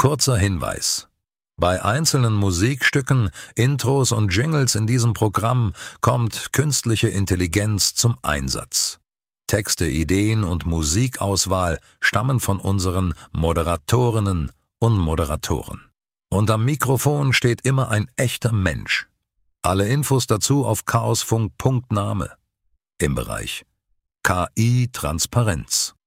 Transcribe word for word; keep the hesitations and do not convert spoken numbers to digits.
Kurzer Hinweis: Bei einzelnen Musikstücken, Intros und Jingles in diesem Programm kommt künstliche Intelligenz zum Einsatz. Texte, Ideen und Musikauswahl stammen von unseren Moderatorinnen und Moderatoren. Und am Mikrofon steht immer ein echter Mensch. Alle Infos dazu auf chaosfunk punkt name im Bereich K I-Transparenz.